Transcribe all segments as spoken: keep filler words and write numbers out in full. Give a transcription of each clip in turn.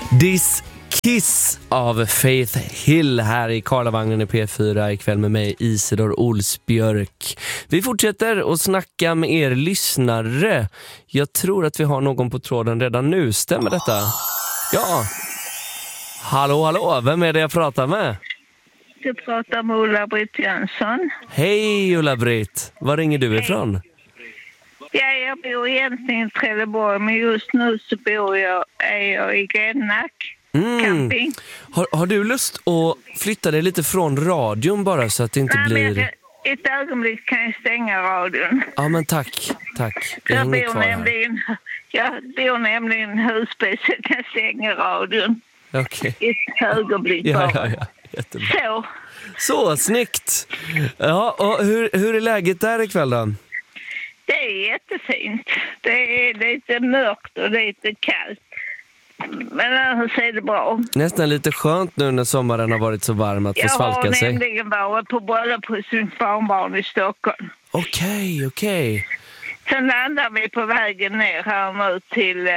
This Kiss av Faith Hill här i Karlavagnen i P fyra ikväll med mig Isidor Olsbjörk. Vi fortsätter att snacka med er lyssnare. Jag tror att vi har någon på tråden redan nu. Stämmer detta? Ja. Hallå, hallå. Vem är det jag pratar med? Du pratar med Ulla-Britt Jönsson. Hej Ulla-Britt. Var ringer du ifrån? Ja, jag bor egentligen i Trelleborg, men just nu så bor jag, är jag i Grennack mm. camping. Har, har du lust att flytta dig lite från radion bara så att det inte Nej, blir... Men jag, ett ögonblick kan jag stänga radion. Ja, men tack. Tack. Jag, jag, hänger bor kvar här. nämligen, jag bor nämligen husbil så jag kan stänga radion. Okej. Ett ögonblick Ja, bara. ja, ja. Jättebra. Så. Så, snyggt. Ja, och hur, hur är läget där ikväll då? Det är jättefint. Det är lite mörkt och lite kallt. Men annars är det bra. Nästan lite skönt nu när sommaren har varit så varm att få svalka sig. Jag har nämligen varit på bröllop på sin barnbarn i Stockholm. Okej, okej. Sen landar vi på vägen ner här nu till,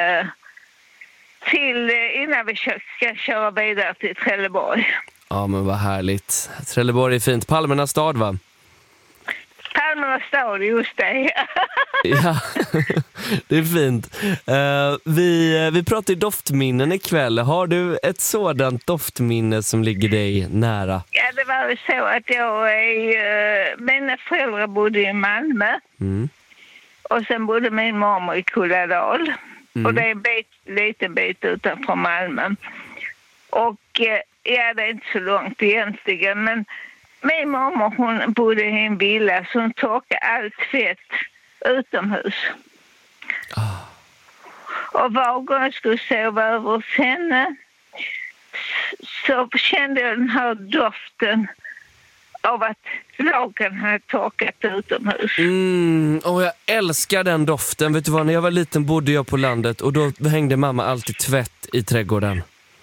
till innan vi ska köra vidare till Trelleborg. Ja, men vad härligt. Trelleborg är fint. Palmernas stad, va? Palmernas stad, just det. Ja, det är fint. Uh, vi, vi pratar ju doftminnen ikväll. Har du ett sådant doftminne som ligger dig nära? Ja, det var ju så att jag är... Mina föräldrar bodde i Malmö. Mm. Och sen bodde min mamma i Kulladal. Mm. Och det är en bit, liten bit utanför Malmö. Och ja, det är inte så långt egentligen, men min mamma hon bodde i en villa så hon torkade allt fett utomhus. Ah. Och var gång jag skulle sova över hos henne så kände jag den här doften av att lagen hade torkat utomhus. Mm, och jag älskar den doften. Vet du vad, när jag var liten bodde jag på landet och då hängde mamma alltid tvätt i trädgården.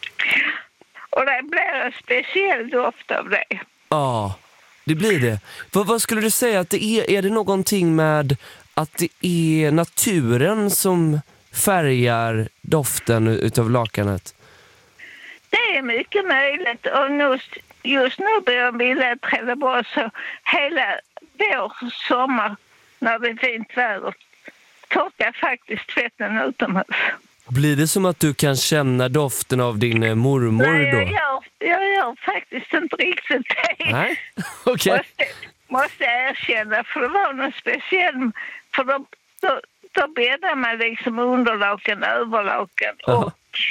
Och det blir en speciell doft av det. Ja, det blir det. Vad, vad skulle du säga att det är? Är det någonting med att det är naturen som färgar doften utav lakanet? Det är mycket möjligt. Och just, just nu blir jag vilja Trelleborg så hela vår sommar när det är fint väder torkar faktiskt tvätten utomhus. Blir det som att du kan känna doften av din mormor då? Nej, jag gör, jag gör faktiskt inte riktigt det. Nej, okej. Okay. Måste, måste jag erkänna, för det var något speciellt. För då, då, då bäddar man liksom underlaken, överlaken och,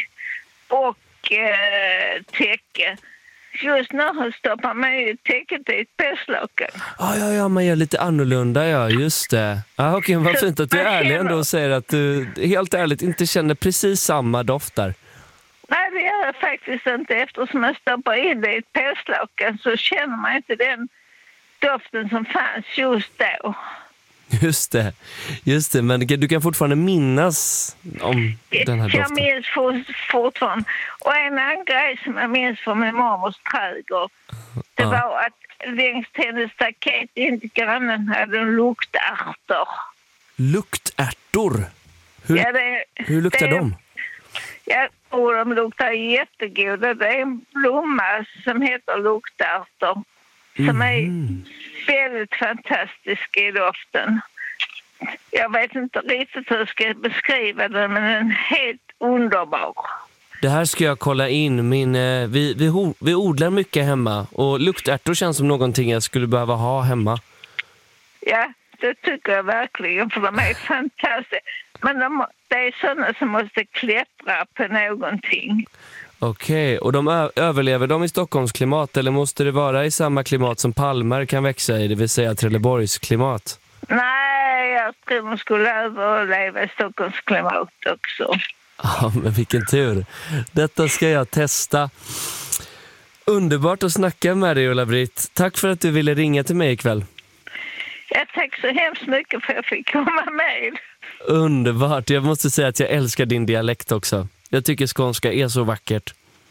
och eh, täcke. Just nu stoppar man ju täcket i ett pälslaken. Ja, ja, ja, man gör lite annorlunda, ja, just det. Ja, okej, vad fint att du är ärlig ändå och säger att du helt ärligt inte känner precis samma doftar. Nej, det gör jag faktiskt inte. Eftersom man stoppar in det i ett pälslaken så känner man inte den doften som fanns just då. Just det, just det. Men du kan fortfarande minnas om den här doften. Jag minns fortfarande. Och en annan grej som jag minns från min mormors trädgård, det ja. var att längs hennes staket inte grannen hade luktärtor. Luktärtor? Hur, ja, det, hur luktar det, de? Ja, och de luktar jättegoda. Det är en blomma som heter luktärtor. Som mm. är väldigt fantastisk i doften. Jag vet inte riktigt hur jag ska beskriva den, men den är helt underbar. Det här ska jag kolla in. Min, eh, vi, vi, vi odlar mycket hemma och luktärtor känns som någonting jag skulle behöva ha hemma. Ja, det tycker jag verkligen, för de är fantastiska. Men de, det är sådana som måste klättra på någonting. Okej, och de ö- överlever de i Stockholms klimat eller måste det vara i samma klimat som palmer kan växa i, det vill säga Trelleborgs klimat? Nej, jag tror de skulle överleva i Stockholms klimat också. Ja, men vilken tur. Detta ska jag testa. Underbart att snacka med dig, Ulla-Britt. Tack för att du ville ringa till mig ikväll. Ja, tack så hemskt mycket för att jag fick komma med. Underbart. Jag måste säga att jag älskar din dialekt också. Jag tycker skånska är så vackert.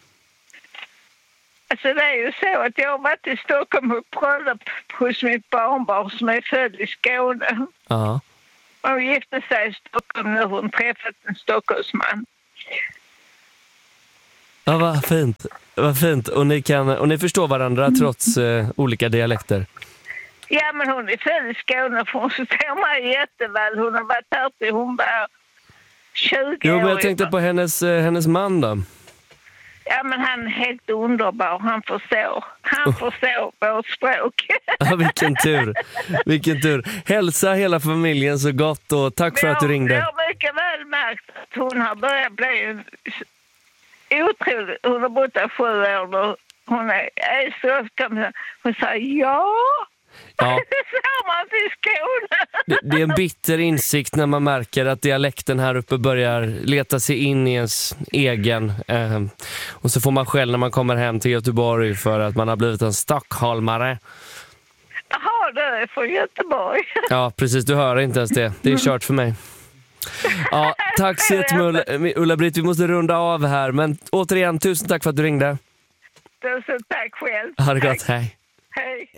Alltså det är ju så att jag har varit i Stockholm och prövat hos mitt barnbarn som är född i Skåne. Ja. Hon gifte sig i Stockholm när hon träffat en stockholmsman. Ja, vad fint. Vad fint. Och ni, kan, och ni förstår varandra trots eh, olika dialekter? Ja, men hon är född i Skåne, för hon förstår mig jätteväl. Hon har varit här till hon var tjugo år. Jo, men jag tänkte på hennes, eh, hennes man då. Ja, men han är helt underbar. Han förstår. Han oh. förstår vårt språk. Ja, vilken tur. Vilken tur. Hälsa hela familjen så gott och tack för att du ringde. Jag har mycket väl märkt att hon har börjat bli en otroligt. Hon har bott där sju år nu. Hon är, är så hon säger ja. Ja. Samma till Skåne. Det, det är en bitter insikt när man märker att dialekten här uppe börjar leta sig in i ens egen. Eh, och så får man själv när man kommer hem till Göteborg för att man har blivit en stockholmare. Jaha, det är från Göteborg. Ja, precis. Du hör inte ens det. Det är kört för mig. Ja, tack så jättemycket, Ulla-Britt. Vi måste runda av här. Men återigen, tusen tack för att du ringde. Tusen tack själv. Ha det gott, hej. Hej.